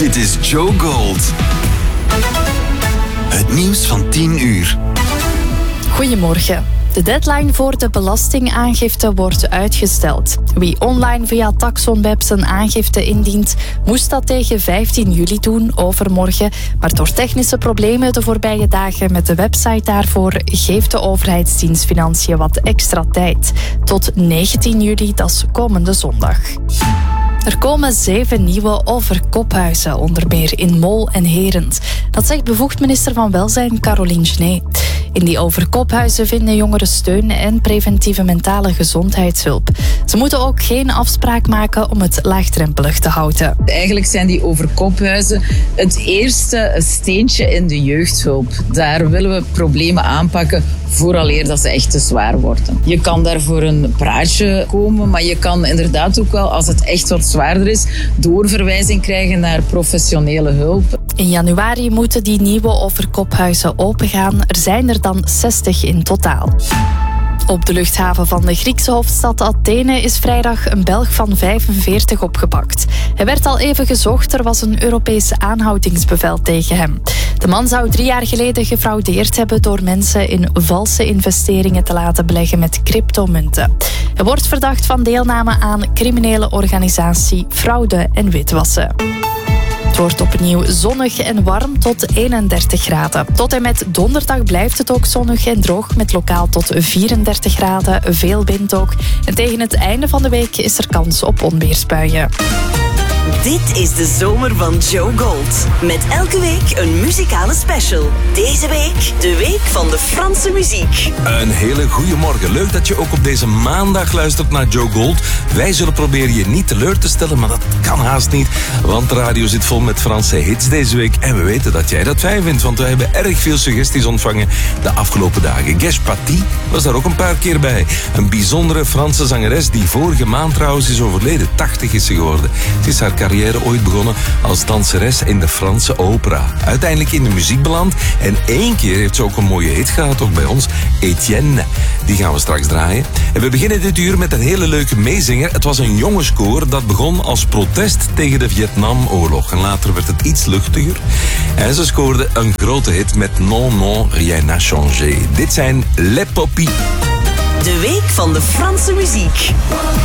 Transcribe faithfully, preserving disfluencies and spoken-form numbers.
Dit is Joe Gold. Het nieuws van tien uur. Goedemorgen. De deadline voor de belastingaangifte wordt uitgesteld. Wie online via Taxonweb zijn aangifte indient, moest dat tegen vijftien juli doen, overmorgen. Maar door technische problemen de voorbije dagen met de website daarvoor geeft de overheidsdienst Financiën wat extra tijd. Tot negentien juli, dat is komende zondag. Er komen zeven nieuwe overkophuizen, onder meer in Mol en Herent. Dat zegt bevoegd minister van Welzijn Caroline Genet. In die overkophuizen vinden jongeren steun en preventieve mentale gezondheidshulp. Ze moeten ook geen afspraak maken om het laagdrempelig te houden. Eigenlijk zijn die overkophuizen het eerste steentje in de jeugdhulp. Daar willen we problemen aanpakken vooraleer dat ze echt te zwaar worden. Je kan daar voor een praatje komen, maar je kan inderdaad ook wel, als het echt wat zwaarder is, doorverwijzing krijgen naar professionele hulp. In januari moeten die nieuwe overkophuizen opengaan. Er zijn er dan zestig in totaal. Op de luchthaven van de Griekse hoofdstad Athene is vrijdag een Belg van vijfenveertig opgepakt. Hij werd al even gezocht, er was een Europese aanhoudingsbevel tegen hem. De man zou drie jaar geleden gefraudeerd hebben door mensen in valse investeringen te laten beleggen met cryptomunten. Hij wordt verdacht van deelname aan criminele organisatie, fraude en witwassen. Het wordt opnieuw zonnig en warm tot eenendertig graden. Tot en met donderdag blijft het ook zonnig en droog met lokaal tot vierendertig graden, veel wind ook. En tegen het einde van de week is er kans op onweersbuien. Dit is de zomer van Joe Gold. Met elke week een muzikale special. Deze week de week van de Franse muziek. Een hele goede morgen. Leuk dat je ook op deze maandag luistert naar Joe Gold. Wij zullen proberen je niet teleur te stellen, maar dat kan haast niet. Want de radio zit vol met Franse hits deze week. En we weten dat jij dat fijn vindt, want we hebben erg veel suggesties ontvangen de afgelopen dagen. Guèche Paty was daar ook een paar keer bij. Een bijzondere Franse zangeres die vorige maand trouwens is overleden. tachtig is ze geworden. Het is haar carrière ooit begonnen als danseres in de Franse opera. Uiteindelijk in de muziek beland en één keer heeft ze ook een mooie hit gehad, ook bij ons, Etienne. Die gaan we straks draaien. En we beginnen dit uur met een hele leuke meezinger. Het was een jongenskoor dat begon als protest tegen de Vietnamoorlog. En later werd het iets luchtiger. En ze scoorde een grote hit met Non, non, rien n'a changé. Dit zijn Les Poppies. De week van de Franse muziek.